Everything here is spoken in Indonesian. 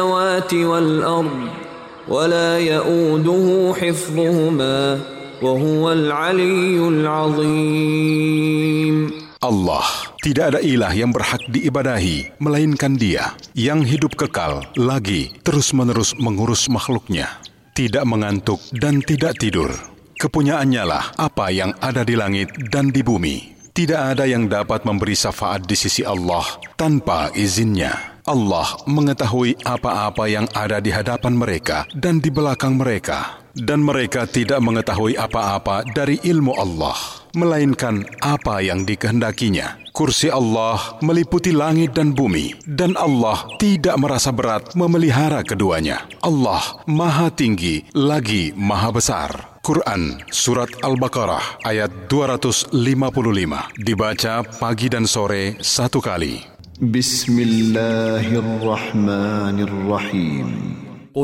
والأرض ولا يؤوده حفظهما وهو العلي العظيم. Allah, tidak ada ilah yang berhak diibadahi melainkan Dia yang hidup kekal lagi terus-menerus mengurus makhluknya, tidak mengantuk dan tidak tidur. Kepunyaannya lah apa yang ada di langit dan di bumi. Tidak ada yang dapat memberi syafaat di sisi Allah tanpa izinnya. Allah mengetahui apa-apa yang ada di hadapan mereka dan di belakang mereka. Dan mereka tidak mengetahui apa-apa dari ilmu Allah, melainkan apa yang dikehendakinya. Kursi Allah meliputi langit dan bumi, dan Allah tidak merasa berat memelihara keduanya. Allah Maha Tinggi lagi Maha Besar. Quran Surat Al-Baqarah ayat 255 dibaca pagi dan sore 1 kali. Bismillahirrahmanirrahim.